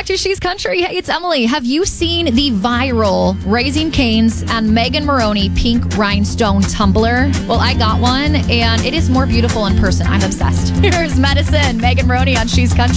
back to She's Country. Hey, it's Emily. Have you seen the viral Raising Cane's and Megan Moroney pink rhinestone tumbler? Well, I got one, and it is more beautiful in person. I'm obsessed. Here's Medicine, Megan Moroney on She's Country.